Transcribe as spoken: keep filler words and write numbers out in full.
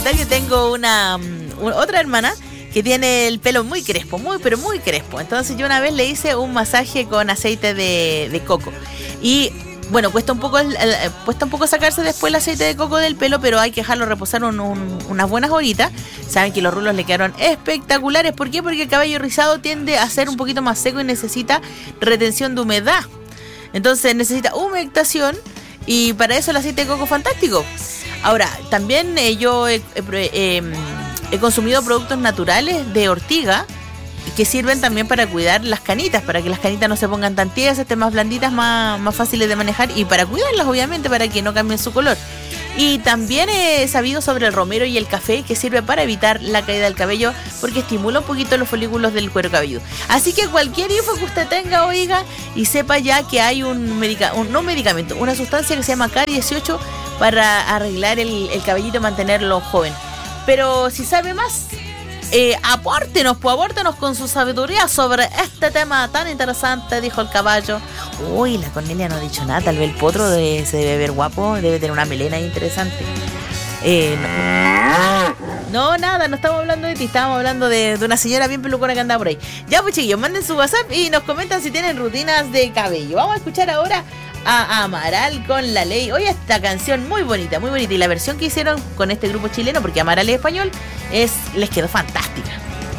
resulta que tengo una, una otra hermana que tiene el pelo muy crespo, muy, pero muy crespo. Entonces yo una vez le hice un masaje con aceite de, de coco. Y bueno, cuesta un poco el, el, cuesta un poco sacarse después el aceite de coco del pelo, pero hay que dejarlo reposar un, un, unas buenas horitas. Saben que los rulos le quedaron espectaculares. ¿Por qué? Porque el cabello rizado tiende a ser un poquito más seco y necesita retención de humedad. Entonces necesita humectación y para eso el aceite de coco es fantástico. Ahora, también eh, yo he... Eh, eh, He consumido productos naturales de ortiga que sirven también para cuidar las canitas, para que las canitas no se pongan tan tiesas, estén más blanditas, más, más fáciles de manejar y para cuidarlas, obviamente, para que no cambien su color. Y también he sabido sobre el romero y el café, que sirve para evitar la caída del cabello porque estimula un poquito los folículos del cuero cabelludo. Así que cualquier info que usted tenga, oiga, y sepa ya que hay un, medica, un no medicamento, una sustancia que se llama K dieciocho para arreglar el, el cabellito y mantenerlo joven. Pero si sabe más, eh, apórtenos, pues apórtenos con su sabiduría sobre este tema tan interesante, dijo el caballo. Uy, la Cornelia no ha dicho nada, tal vez el potro de, se debe ver guapo, debe tener una melena interesante. Eh, no. no, nada, no estamos hablando de ti, estábamos hablando de, de una señora bien pelucona que anda por ahí. Ya pues chiquillos, manden su WhatsApp y nos comentan si tienen rutinas de cabello. Vamos a escuchar ahora a Amaral con La Ley. Oye, esta canción muy bonita, muy bonita. Y la versión que hicieron con este grupo chileno, porque Amaral es español, es, les quedó fantástica.